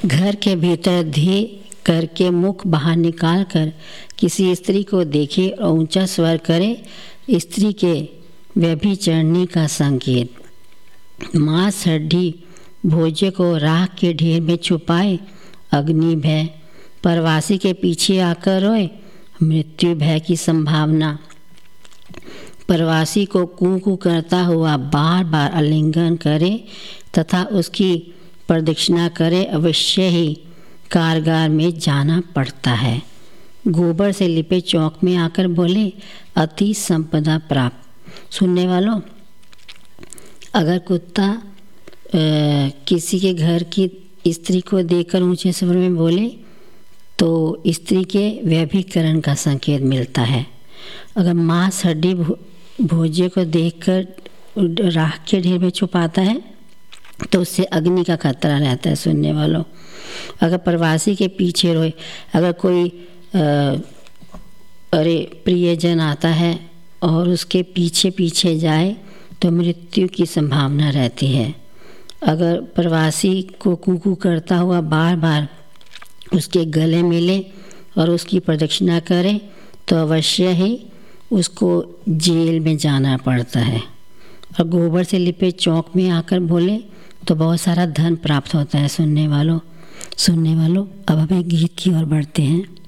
घर के भीतर धी करके मुख बाहर निकाल कर किसी स्त्री को देखे और ऊंचा स्वर करे, स्त्री के व्यभिचरणी का संकेत। मांस हड्डी भोज्य को राख के ढेर में छुपाए, अग्नि भय। परवासी के पीछे आकर रोए, मृत्यु भय की संभावना। परवासी को कू कू करता हुआ बार बार आलिंगन करे तथा उसकी प्रदक्षिणा करे, अवश्य ही कारगार में जाना पड़ता है। गोबर से लिपे चौक में आकर बोले, अति संपदा प्राप्त। सुनने वालों, अगर कुत्ता किसी के घर की स्त्री को देखकर ऊंचे स्वर में बोले तो स्त्री के व्यभिकरण का संकेत मिलता है। अगर मांस हड्डी भोज्य को देखकर राख के ढेर में छुपाता है तो उससे अग्नि का खतरा रहता है। सुनने वालों, अगर प्रवासी के पीछे रोए, अगर कोई प्रियजन आता है और उसके पीछे पीछे जाए तो मृत्यु की संभावना रहती है। अगर प्रवासी को कू करता हुआ बार बार उसके गले मिले और उसकी प्रदक्षिणा करे तो अवश्य ही उसको जेल में जाना पड़ता है। और गोबर से लिपे चौक में आकर बोले तो बहुत सारा धन प्राप्त होता है। सुनने वालों, अब हम एक गीत की ओर बढ़ते हैं।